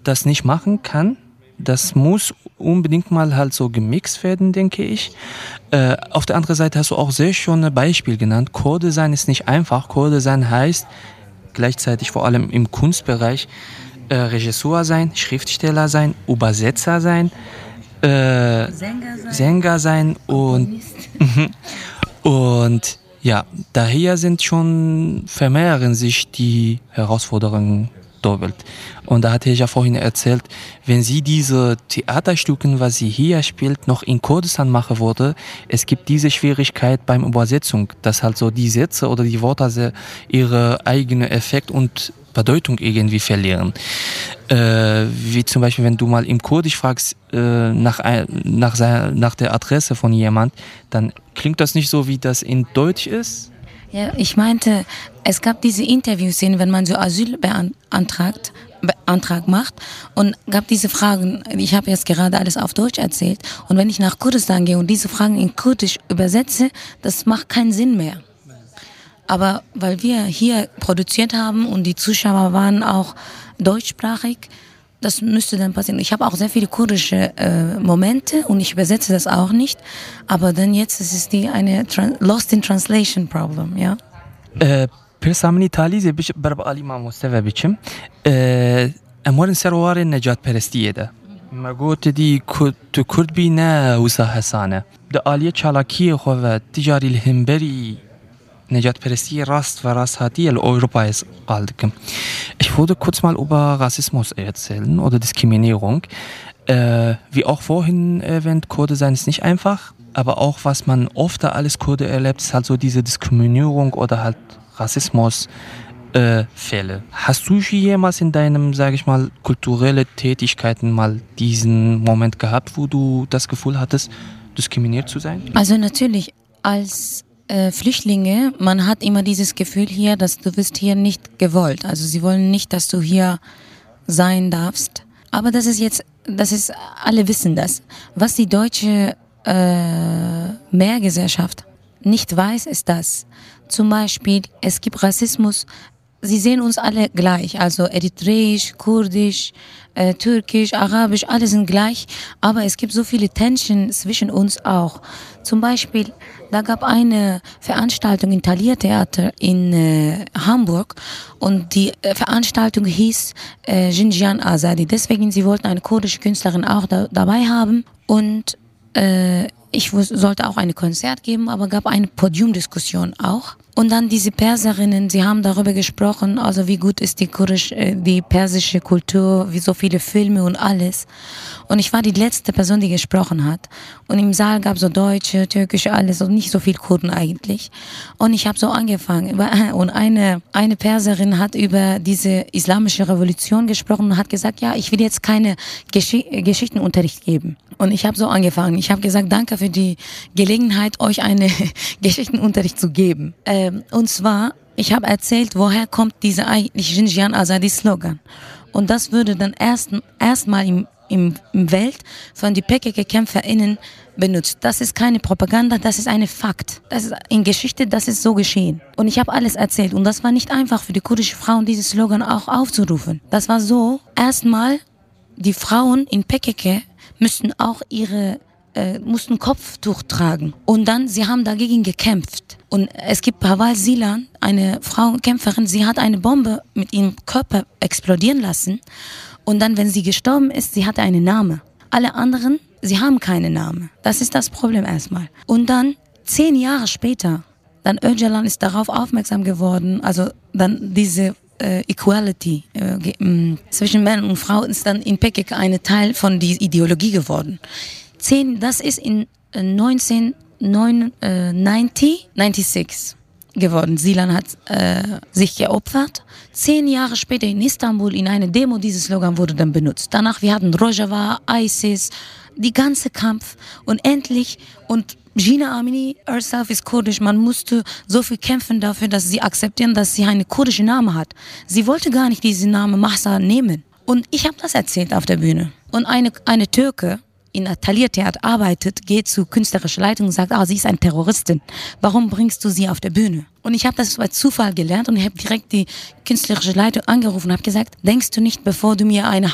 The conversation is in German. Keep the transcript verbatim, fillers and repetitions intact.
das nicht machen kann. Das muss unbedingt mal halt so gemixt werden, denke ich. Äh, auf der anderen Seite hast du auch sehr schön ein Beispiel genannt. Kurde sein ist nicht einfach. Kurde sein heißt gleichzeitig vor allem im Kunstbereich äh, Regisseur sein, Schriftsteller sein, Übersetzer sein, äh, Sänger sein, Sänger sein und, und ja, daher sind schon vermehren sich die Herausforderungen doppelt. Und da hatte ich ja vorhin erzählt, wenn sie diese Theaterstücken, was sie hier spielt, noch in Kurdistan machen würde, es gibt diese Schwierigkeit beim Übersetzung, dass halt so die Sätze oder die Worte ihre eigene Effekt und Bedeutung irgendwie verlieren. Äh, wie zum Beispiel, wenn du mal im Kurdisch fragst äh, nach, nach, nach der Adresse von jemand, dann klingt das nicht so, wie das in Deutsch ist. Ja, ich meinte, es gab diese Interviewszenen, wenn man so Asyl beantragt, Antrag macht und gab diese Fragen, ich habe jetzt gerade alles auf Deutsch erzählt und wenn ich nach Kurdistan gehe und diese Fragen in Kurdisch übersetze, das macht keinen Sinn mehr. Aber weil wir hier produziert haben und die Zuschauer waren auch deutschsprachig, das müsste dann passieren. Ich habe auch sehr viele kurdische äh, Momente und ich übersetze das auch nicht. Aber dann jetzt ist es die eine Tran- Lost in Translation Problem, ja. پرسامنی تالیزه بچ برب علی ما مستوى بچم اموال سروار نجات پرستیه ده مگوت دی تو کرد بی نه وسا حسانه ده عالیه چالاکی خواه تجاری الهمبری نجات پرستی راست و راست hati el Europa ist قالدكم. Ich würde kurz mal über Rassismus erzählen oder Diskriminierung. Äh, wie auch vorhin erwähnt, Kurde sein ist nicht einfach, aber auch was man oft da alles Kurde erlebt, ist halt so diese Diskriminierung oder halt Rassismus äh, Fälle. Hast du jemals in deinem, sage ich mal, kulturelle Tätigkeiten mal diesen Moment gehabt, wo du das Gefühl hattest, diskriminiert zu sein? Also natürlich als äh, Flüchtlinge, man hat immer dieses Gefühl hier, dass du bist hier nicht gewollt. Also sie wollen nicht, dass du hier sein darfst. Aber das ist jetzt, das ist, alle wissen das. Was die deutsche äh, Mehrgesellschaft nicht weiß, ist das. Zum Beispiel, es gibt Rassismus, sie sehen uns alle gleich, also eritreisch, kurdisch, äh, türkisch, arabisch, alle sind gleich, aber es gibt so viele Tension zwischen uns auch. Zum Beispiel, da gab eine Veranstaltung im Thalia Theater in äh, Hamburg und die äh, Veranstaltung hieß äh, Jinjian Azadi, deswegen sie wollten eine kurdische Künstlerin auch da, dabei haben und äh, ich sollte auch ein Konzert geben, aber gab eine Podiumdiskussion auch. Und dann diese Perserinnen, sie haben darüber gesprochen, also wie gut ist die kurdisch, die persische Kultur, wie so viele Filme und alles. Und ich war die letzte Person, die gesprochen hat. Und im Saal gab es so Deutsche, Türkische, alles und nicht so viel Kurden eigentlich. Und ich habe so angefangen. Und eine, eine Perserin hat über diese islamische Revolution gesprochen und hat gesagt, ja, ich will jetzt keine Gesch- Geschichtenunterricht geben. Und ich habe so angefangen. Ich habe gesagt, danke für die Gelegenheit, euch einen Geschichtenunterricht zu geben. Ähm, und zwar, ich habe erzählt, woher kommt dieser eigentlich Jinjian Azadi Slogan. Und das würde dann erst erstmal im, im, im Welt von den P K K-KämpferInnen benutzt. Das ist keine Propaganda, das ist eine Fakt. Das ist in Geschichte, das ist so geschehen. Und ich habe alles erzählt. Und das war nicht einfach für die kurdischen Frauen, diesen Slogan auch aufzurufen. Das war so, erstmal, die Frauen in P K K müssten auch ihre, äh, mussten Kopftuch tragen. Und dann, sie haben dagegen gekämpft. Und es gibt Pawal Silan, eine Frauenkämpferin, sie hat eine Bombe mit ihrem Körper explodieren lassen. Und dann, wenn sie gestorben ist, sie hatte einen Namen. Alle anderen, sie haben keinen Namen. Das ist das Problem erstmal. Und dann, zehn Jahre später, dann Öcalan ist darauf aufmerksam geworden, also dann diese äh, Equality äh, äh, zwischen Männern und Frauen ist dann in P K K ein Teil von dieser Ideologie geworden. Zehn, das ist in äh, neunzehnhundertneunundneunzig geworden. Silan hat äh, sich geopfert. Zehn Jahre später in Istanbul in einer Demo dieses Slogan wurde dann benutzt. Danach wir hatten Rojava, ISIS, die ganze Kampf und endlich und Jina Amini herself ist kurdisch. Man musste so viel kämpfen dafür, dass sie akzeptieren, dass sie einen kurdischen Namen hat. Sie wollte gar nicht diesen Namen Mahsa nehmen. Und ich habe das erzählt auf der Bühne. Und eine, eine Türke in der Thalia Theater arbeitet, geht zu künstlerischer Leitung und sagt, ah, sie ist eine Terroristin. Warum bringst du sie auf der Bühne? Und ich habe das bei Zufall gelernt und ich habe direkt die künstlerische Leitung angerufen und habe gesagt, denkst du nicht, bevor du mir eine